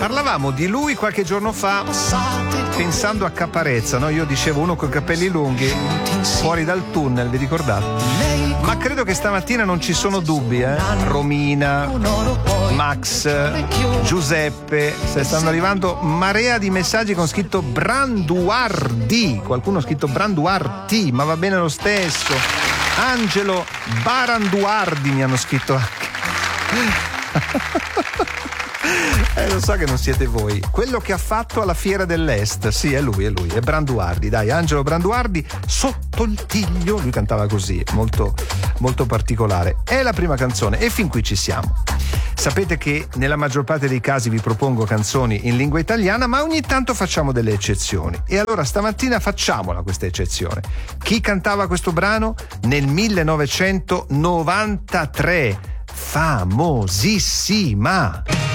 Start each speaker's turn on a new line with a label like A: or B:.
A: Parlavamo di lui qualche giorno fa pensando a Caparezza, no? Io dicevo uno con i capelli lunghi fuori dal tunnel, vi ricordate? Ma credo che stamattina non ci sono dubbi, Romina, Max, Giuseppe, stanno arrivando marea di messaggi con scritto Branduardi, qualcuno ha scritto Branduardi, ma va bene lo stesso. Angelo Baranduardi mi hanno scritto anche. Lo so che non siete voi. Quello che ha fatto alla Fiera dell'Est, sì, è lui, è Branduardi, dai, Angelo Branduardi, Sotto il Tiglio, lui cantava così, molto, molto particolare. È la prima canzone e fin qui ci siamo. Sapete che nella maggior parte dei casi vi propongo canzoni in lingua italiana, ma ogni tanto facciamo delle eccezioni. E allora stamattina facciamola questa eccezione. Chi cantava questo brano? Nel 1993, famosissima.